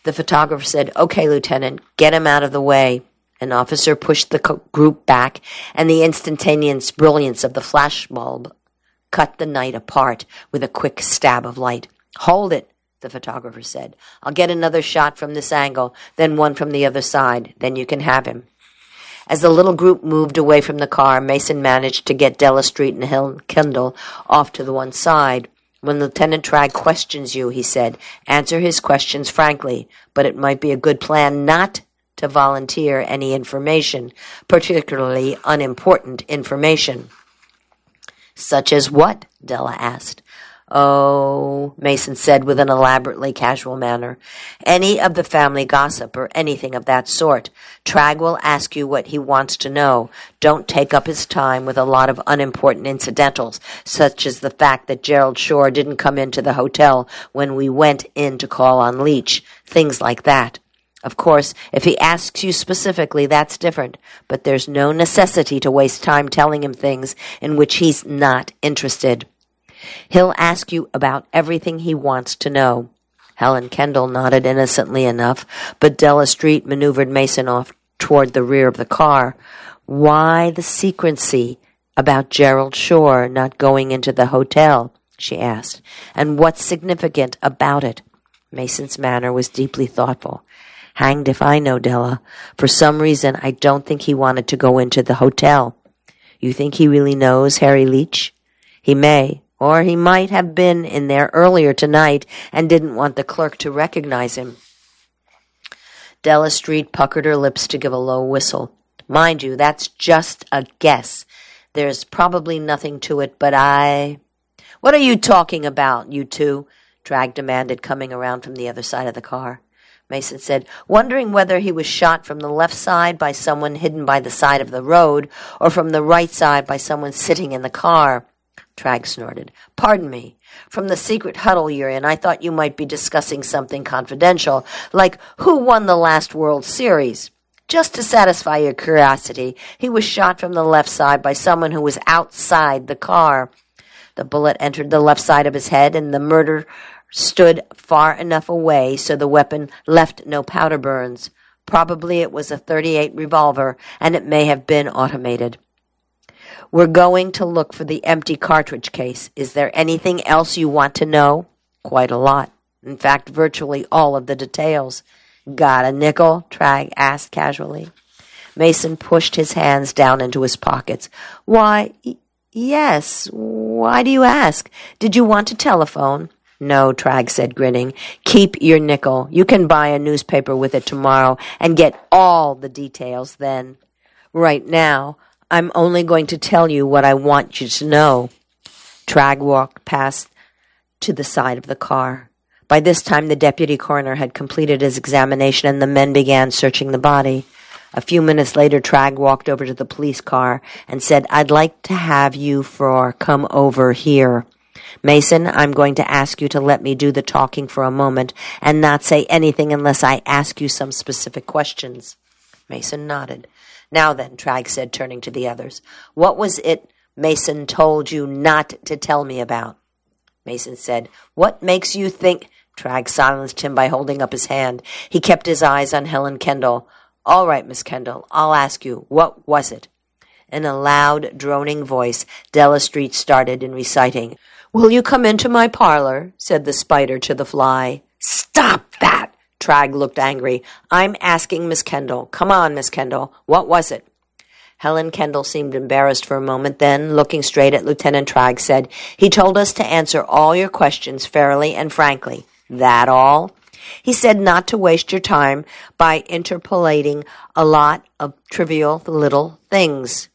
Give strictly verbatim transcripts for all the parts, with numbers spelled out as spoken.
The photographer said, "Okay, Lieutenant, get him out of the way." An officer pushed the co- group back, and the instantaneous brilliance of the flashbulb cut the night apart with a quick stab of light. "Hold it," the photographer said. "I'll get another shot from this angle, then one from the other side. Then you can have him." As the little group moved away from the car, Mason managed to get Della Street and Helen Kendall off to the one side. "When Lieutenant Tragg questions you," he said, "answer his questions frankly, but it might be a good plan not to volunteer any information, particularly unimportant information." "Such as what?" Della asked. "Oh," Mason said with an elaborately casual manner, "any of the family gossip or anything of that sort. Tragg will ask you what he wants to know. Don't take up his time with a lot of unimportant incidentals, such as the fact that Gerald Shore didn't come into the hotel when we went in to call on Leach. Things like that. Of course, if he asks you specifically, that's different, but there's no necessity to waste time telling him things in which he's not interested. He'll ask you about everything he wants to know." Helen Kendall nodded innocently enough, but Della Street maneuvered Mason off toward the rear of the car. "Why the secrecy about Gerald Shore not going into the hotel?" she asked. "And what's significant about it?" Mason's manner was deeply thoughtful. "Hanged if I know, Della. For some reason, I don't think he wanted to go into the hotel." "You think he really knows Harry Leach?" "He may. Or he might have been in there earlier tonight and didn't want the clerk to recognize him." Della Street puckered her lips to give a low whistle. "Mind you, that's just a guess. There's probably nothing to it, but I—" "What are you talking about, you two?" Tragg demanded, coming around from the other side of the car. Mason said, "Wondering whether he was shot from the left side by someone hidden by the side of the road or from the right side by someone sitting in the car." Tragg snorted. "Pardon me. From the secret huddle you're in, I thought you might be discussing something confidential, like who won the last World Series. Just to satisfy your curiosity, he was shot from the left side by someone who was outside the car. The bullet entered the left side of his head, and the murderer stood far enough away so the weapon left no powder burns. Probably it was a thirty-eight revolver, and it may have been automated. We're going to look for the empty cartridge case. Is there anything else you want to know?" "Quite a lot. In fact, virtually all of the details." "Got a nickel?" Tragg asked casually. Mason pushed his hands down into his pockets. "Why, y- yes. Why do you ask? Did you want to telephone?" "No," Tragg said, grinning. "Keep your nickel. You can buy a newspaper with it tomorrow and get all the details then. Right now, I'm only going to tell you what I want you to know." Tragg walked past to the side of the car. By this time, the deputy coroner had completed his examination, and the men began searching the body. A few minutes later, Tragg walked over to the police car and said, "I'd like to have you four come over here. Mason, I'm going to ask you to let me do the talking for a moment and not say anything unless I ask you some specific questions." Mason nodded. "Now then," Tragg said, turning to the others, "what was it Mason told you not to tell me about?" Mason said, "What makes you think—" Tragg silenced him by holding up his hand. He kept his eyes on Helen Kendall. "All right, Miss Kendall, I'll ask you. What was it?" In a loud, droning voice, Della Street started in reciting. "Will you come into my parlor?" said the spider to the fly. "Stop that!" Tragg looked angry. "I'm asking Miss Kendall. Come on, Miss Kendall. What was it?" Helen Kendall seemed embarrassed for a moment, then, looking straight at Lieutenant Tragg, said, "He told us to answer all your questions fairly and frankly." "That all?" "He said not to waste your time by interpolating a lot of trivial little things."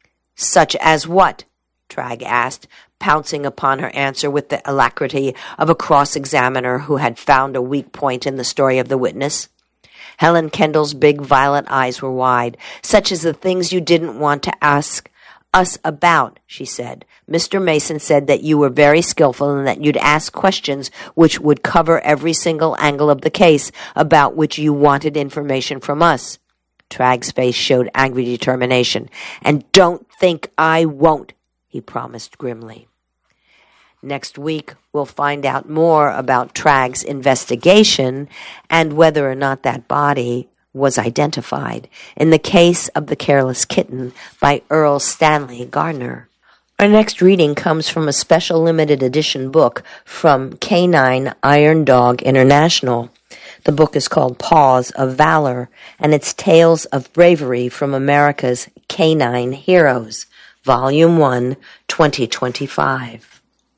"Such as what?" Tragg asked, pouncing upon her answer with the alacrity of a cross-examiner who had found a weak point in the story of the witness. Helen Kendall's big violet eyes were wide. "Such as the things you didn't want to ask us about," she said. "Mister Mason said that you were very skillful and that you'd ask questions which would cover every single angle of the case about which you wanted information from us." Tragg's face showed angry determination. "And don't think I won't," he promised grimly. Next week, we'll find out more about Trag's investigation and whether or not that body was identified in the case of the careless kitten by Earl Stanley Gardner. Our next reading comes from a special limited edition book from Canine Iron Dog International. The book is called Paws of Valor, and it's Tales of Bravery from America's Canine Heroes, Volume one, twenty twenty-five.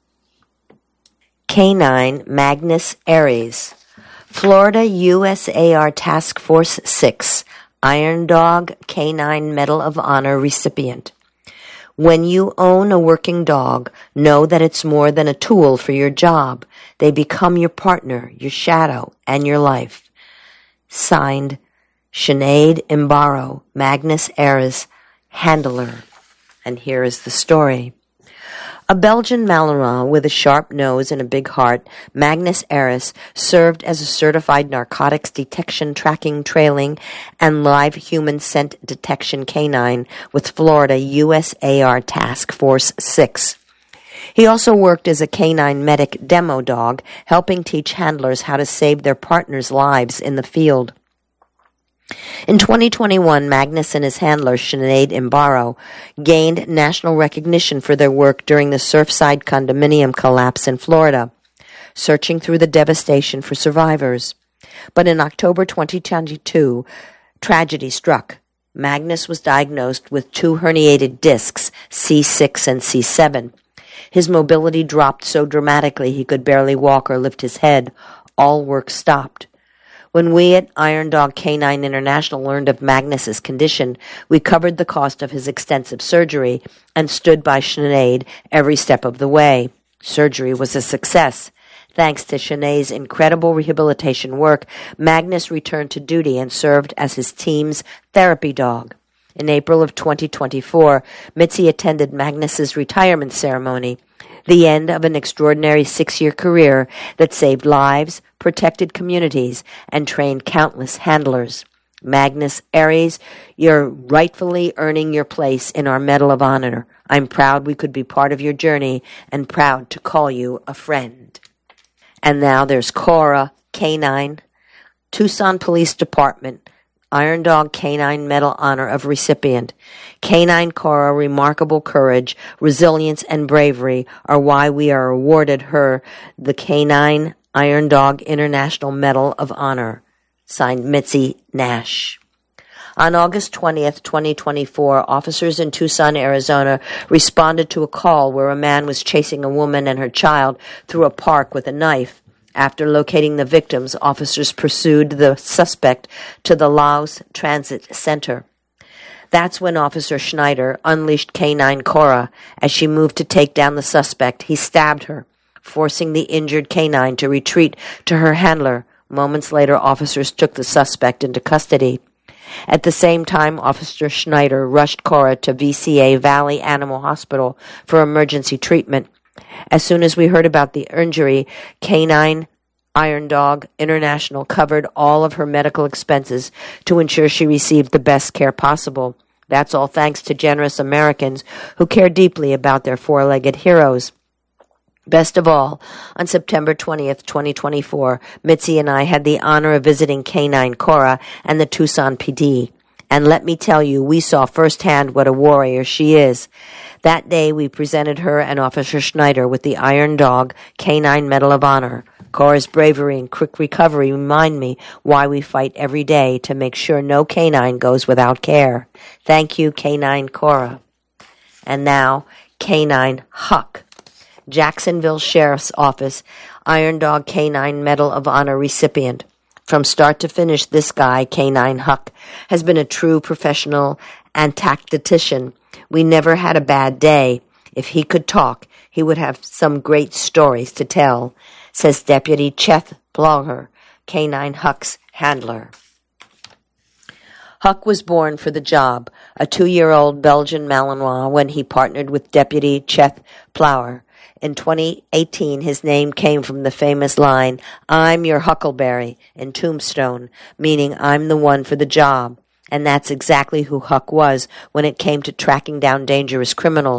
Canine Magnus Aries, Florida U S A R Task Force six, Iron Dog Canine Medal of Honor recipient. When you own a working dog, know that it's more than a tool for your job. They become your partner, your shadow, and your life. Signed, Sinead Imbaro, Magnus Aries, Handler. And here is the story. A Belgian Malinois with a sharp nose and a big heart, Magnus Aries served as a certified narcotics detection, tracking, trailing, and live human scent detection canine with Florida U S A R Task Force six. He also worked as a canine medic demo dog, helping teach handlers how to save their partners' lives in the field. In twenty twenty-one, Magnus and his handler, Sinead Imbaro, gained national recognition for their work during the Surfside condominium collapse in Florida, searching through the devastation for survivors. But in October twenty twenty-two, tragedy struck. Magnus was diagnosed with two herniated discs, C six and C seven. His mobility dropped so dramatically he could barely walk or lift his head. All work stopped. When we at Iron Dog Canine International learned of Magnus's condition, we covered the cost of his extensive surgery and stood by Sinead every step of the way. Surgery was a success. Thanks to Sinead's incredible rehabilitation work, Magnus returned to duty and served as his team's therapy dog. In April of twenty twenty-four, Mitzi attended Magnus's retirement ceremony, the end of an extraordinary six-year career that saved lives, protected communities, and trained countless handlers. Magnus Aries, you're rightfully earning your place in our Medal of Honor. I'm proud we could be part of your journey and proud to call you a friend. And now there's Cora, Canine, Tucson Police Department, Iron Dog Canine Medal Honor of recipient. Canine Cora, remarkable courage, resilience, and bravery are why we are awarded her the Canine Iron Dog International Medal of Honor. Signed, Mitzi Nash. On August twentieth, twenty twenty-four, officers in Tucson, Arizona responded to a call where a man was chasing a woman and her child through a park with a knife. After locating the victims, officers pursued the suspect to the Laos Transit Center. That's when Officer Schneider unleashed Canine Cora. As she moved to take down the suspect, he stabbed her, forcing the injured canine to retreat to her handler. Moments later, officers took the suspect into custody. At the same time, Officer Schneider rushed Cora to V C A Valley Animal Hospital for emergency treatment. As soon as we heard about the injury, Canine Iron Dog International covered all of her medical expenses to ensure she received the best care possible. That's all thanks to generous Americans who care deeply about their four-legged heroes. Best of all, on September twentieth, twenty twenty-four, Mitzi and I had the honor of visiting Canine Cora and the Tucson P D. And let me tell you, we saw firsthand what a warrior she is. That day, we presented her and Officer Schneider with the Iron Dog Canine Medal of Honor. Cora's bravery and quick recovery remind me why we fight every day to make sure no canine goes without care. Thank you, Canine Cora. And now, Canine Huck. Jacksonville Sheriff's Office, Iron Dog Canine Medal of Honor recipient. From start to finish, this guy, Canine Huck, has been a true professional and tactician. We never had a bad day. If he could talk, he would have some great stories to tell, says Deputy Chet Blogger, Canine Huck's handler. Huck was born for the job, a two-year-old Belgian Malinois, when he partnered with Deputy Chet Plower. In twenty eighteen, his name came from the famous line, "I'm your Huckleberry," in Tombstone, meaning I'm the one for the job. And that's exactly who Huck was when it came to tracking down dangerous criminals.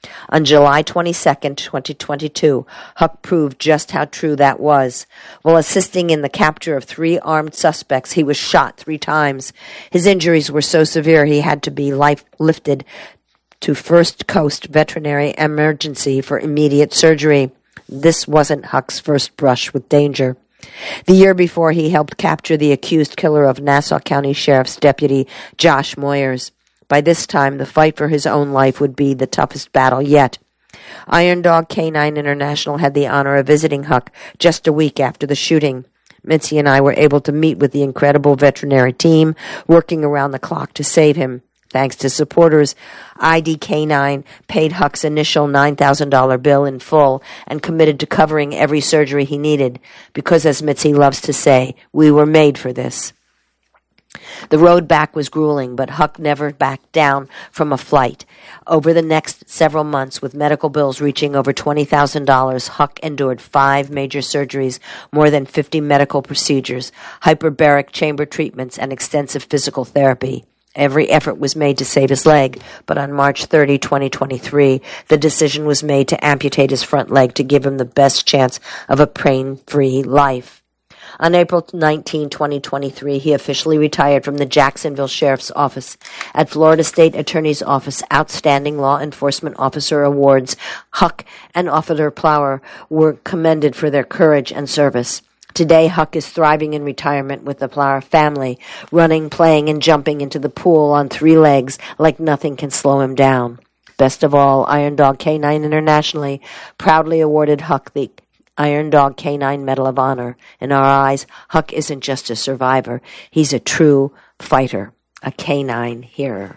On July twenty-second, twenty twenty-two, Huck proved just how true that was. While assisting in the capture of three armed suspects, he was shot three times. His injuries were so severe he had to be life lifted to First Coast Veterinary Emergency for immediate surgery. This wasn't Huck's first brush with danger. The year before, he helped capture the accused killer of Nassau County Sheriff's Deputy Josh Moyers. By this time, the fight for his own life would be the toughest battle yet. Iron Dog Canine International had the honor of visiting Huck just a week after the shooting. Mitzi and I were able to meet with the incredible veterinary team working around the clock to save him. Thanks to supporters, I D K nine paid Huck's initial nine thousand dollars bill in full and committed to covering every surgery he needed, because, as Mitzi loves to say, we were made for this. The road back was grueling, but Huck never backed down from a flight. Over the next several months, with medical bills reaching over twenty thousand dollars, Huck endured five major surgeries, more than fifty medical procedures, hyperbaric chamber treatments, and extensive physical therapy. Every effort was made to save his leg, but on March thirtieth, twenty twenty-three, the decision was made to amputate his front leg to give him the best chance of a pain-free life. On April nineteenth, twenty twenty-three, he officially retired from the Jacksonville Sheriff's Office. At Florida State Attorney's Office, Outstanding Law Enforcement Officer Awards, Huck and Officer Plower were commended for their courage and service. Today, Huck is thriving in retirement with the Plower family, running, playing, and jumping into the pool on three legs like nothing can slow him down. Best of all, Iron Dog Canine Internationally proudly awarded Huck the Iron Dog Canine Medal of Honor. In our eyes, Huck isn't just a survivor. He's a true fighter, a canine hero.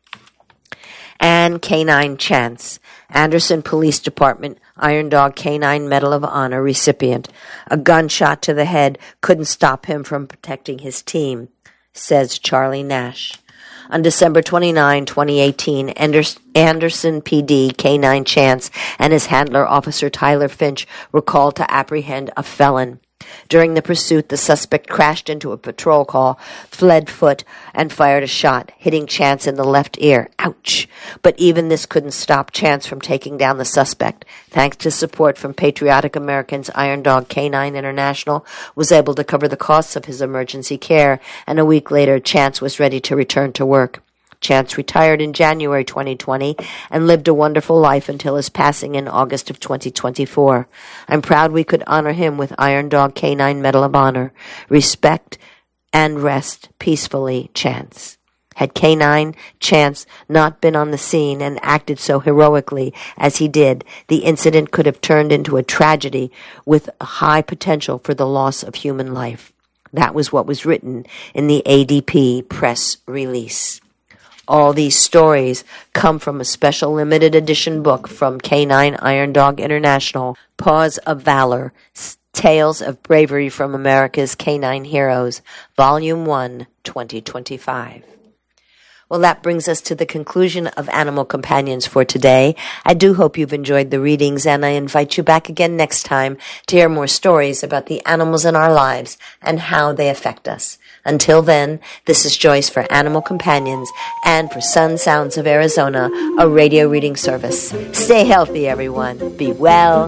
And Canine Chance, Anderson Police Department Iron Dog Canine Medal of Honor recipient. A gunshot to the head couldn't stop him from protecting his team, says Charlie Nash. On December twenty-ninth, twenty eighteen, Anderson P D Canine Chance and his handler, Officer Tyler Finch, were called to apprehend a felon. During the pursuit, the suspect crashed into a patrol car, fled foot, and fired a shot, hitting Chance in the left ear. Ouch! But even this couldn't stop Chance from taking down the suspect. Thanks to support from Patriotic Americans, Iron Dog Canine International was able to cover the costs of his emergency care, and a week later, Chance was ready to return to work. Chance retired in January twenty twenty and lived a wonderful life until his passing in August of twenty twenty-four. I'm proud we could honor him with Iron Dog Canine Medal of Honor. Respect and rest peacefully, Chance. Had Canine Chance not been on the scene and acted so heroically as he did, the incident could have turned into a tragedy with a high potential for the loss of human life. That was what was written in the A D P press release. All these stories come from a special limited edition book from Canine Iron Dog International, Paws of Valor, Tales of Bravery from America's Canine Heroes, Volume one, twenty twenty-five. Well, that brings us to the conclusion of Animal Companions for today. I do hope you've enjoyed the readings, and I invite you back again next time to hear more stories about the animals in our lives and how they affect us. Until then, this is Joyce for Animal Companions and for Sun Sounds of Arizona, a radio reading service. Stay healthy, everyone. Be well